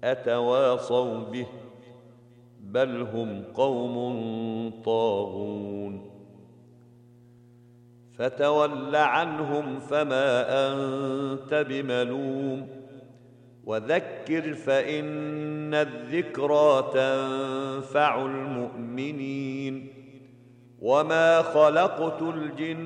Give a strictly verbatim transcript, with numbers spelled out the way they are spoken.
أتواصوا به بل هم قوم طاغون فتول عنهم فما أنت بملوم وذكر فإن الذكرى تنفع المؤمنين وما خلقت الجن